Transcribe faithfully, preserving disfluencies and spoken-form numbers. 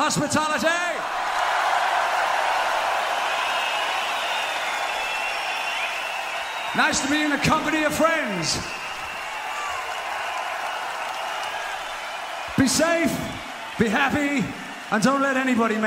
hospitality. Nice to be in the company of friends. Be safe, be happy, and don't let anybody make